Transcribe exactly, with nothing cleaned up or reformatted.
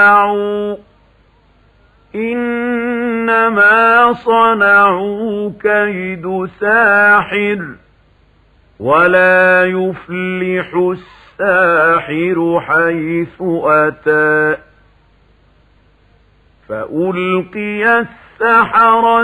إنما صنعوا كيد ساحر ولا يفلح الساحر حيث أتى فألقي السحرة